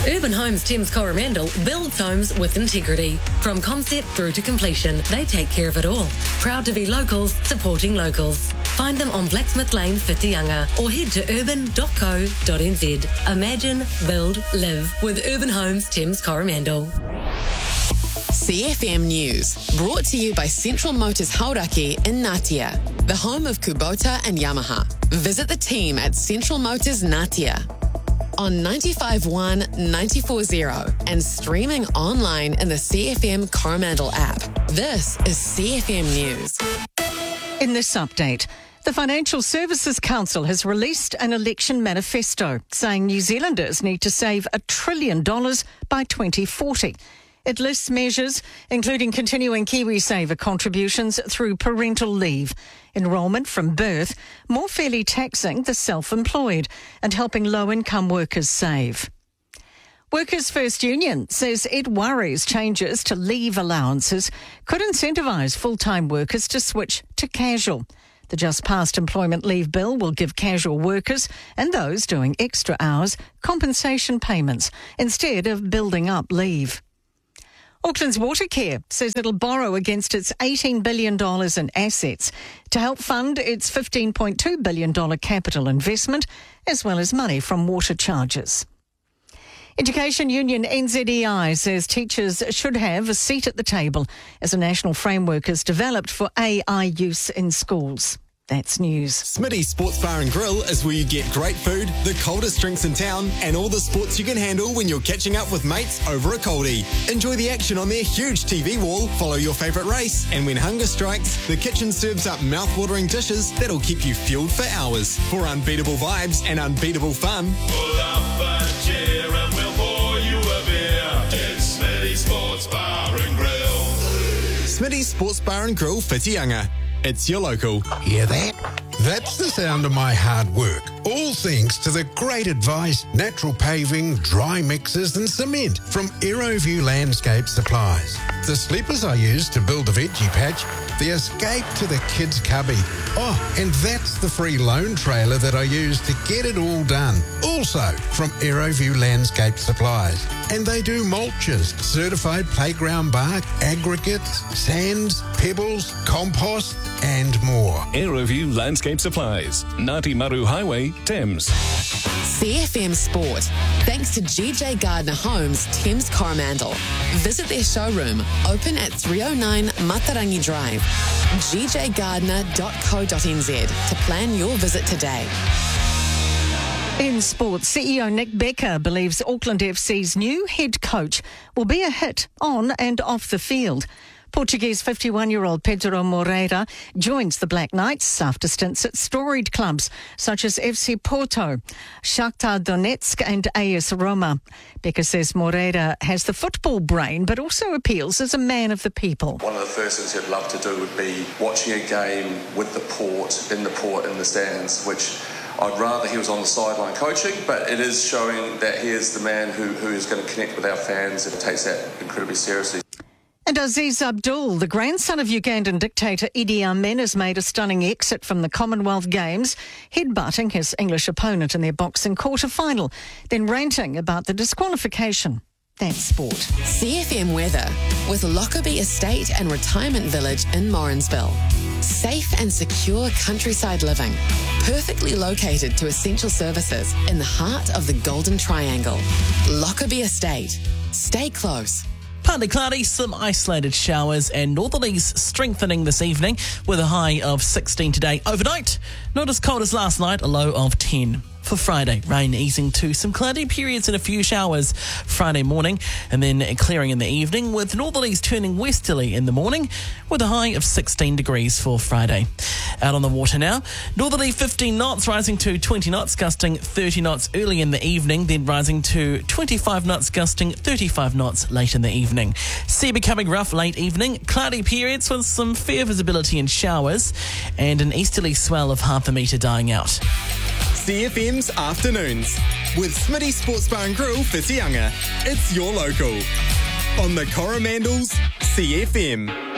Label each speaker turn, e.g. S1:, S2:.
S1: Urban Homes Thames Coromandel builds homes with integrity. From concept through to completion, they take care of it all. Proud to be locals, supporting locals. Find them on Blacksmith Lane, Whitianga, or head to urban.co.nz. Imagine, build, live with Urban Homes Thames Coromandel.
S2: CFM News, brought to you by Central Motors Hauraki in Ngatea, the home of Kubota and Yamaha. Visit the team at Central Motors Ngatea on 95.1, 94.0 and streaming online in the CFM Coromandel app. This is CFM News.
S3: In this update, the Financial Services Council has released an election manifesto saying New Zealanders need to save $1 trillion by 2040. It lists measures including continuing KiwiSaver contributions through parental leave, enrolment from birth, more fairly taxing the self-employed and helping low-income workers save. Workers' First Union says it worries changes to leave allowances could incentivise full-time workers to switch to casual. The just-passed employment leave bill will give casual workers and those doing extra hours compensation payments instead of building up leave. Auckland's Watercare says it'll borrow against its $18 billion in assets to help fund its $15.2 billion capital investment, as well as money from water charges. Education Union NZEI says teachers should have a seat at the table as a national framework is developed for AI use in schools. That's news.
S4: Smitty's Sports Bar and Grill is where you get great food, the coldest drinks in town, and all the sports you can handle when you're catching up with mates over a coldie. Enjoy the action on their huge TV wall, follow your favourite race, and when hunger strikes, the kitchen serves up mouth-watering dishes that'll keep you fueled for hours. For unbeatable vibes and unbeatable fun,
S5: pull up a chair and we'll pour you a beer. It's Smitty's Sports Bar and Grill.
S4: Smitty's Sports Bar and Grill, Whitianga. It's your local.
S6: Hear that? That's the sound of my hard work. All thanks to the great advice, natural paving, dry mixes and cement from Aeroview Landscape Supplies. The sleepers I use to build the veggie patch, the escape to the kids' cubby. Oh, and that's the free loan trailer that I use to get it all done. Also from Aeroview Landscape Supplies. And they do mulches, certified playground bark, aggregates, sands, pebbles, compost and more.
S7: Aeroview Landscape Supplies, Ngāti Maru Highway, Thames.
S2: CFM Sport, thanks to GJ Gardner Homes, Thames Coromandel. Visit their showroom, open at 309 Matarangi Drive. gjgardner.co.nz to plan your visit today.
S3: In sports, CEO Nick Becker believes Auckland FC's new head coach will be a hit on and off the field. Portuguese 51-year-old Pedro Moreira joins the Black Knights after stints at storied clubs such as FC Porto, Shakhtar Donetsk and AS Roma. Becker says Moreira has the football brain but also appeals as a man of the people.
S8: One of the first things he'd love to do would be watching a game with the port in the stands, which I'd rather he was on the sideline coaching, but it is showing that he is the man who is going to connect with our fans and takes that incredibly seriously.
S3: And Aziz Abdul, the grandson of Ugandan dictator Idi Amin, has made a stunning exit from the Commonwealth Games, headbutting his English opponent in their boxing quarter-final, then ranting about the disqualification. That's sport.
S2: CFM weather with Lockerbie Estate and Retirement Village in Morrinsville. Safe and secure countryside living, perfectly located to essential services in the heart of the Golden Triangle. Lockerbie Estate. Stay close.
S9: Partly cloudy, some isolated showers and northerlies strengthening this evening with a high of 16 today. Overnight, not as cold as last night, a low of 10. For Friday, rain easing to some cloudy periods and a few showers Friday morning and then clearing in the evening with northerlies turning westerly in the morning with a high of 16 degrees for Friday. Out on the water now, northerly 15 knots rising to 20 knots, gusting 30 knots early in the evening, then rising to 25 knots, gusting 35 knots late in the evening. Sea becoming rough late evening, cloudy periods with some fair visibility and showers and an easterly swell of half a metre dying out.
S4: CFM's Afternoons with Smitty Sports Bar and Grill, Whitianga. It's your local. On the Coromandel's CFM.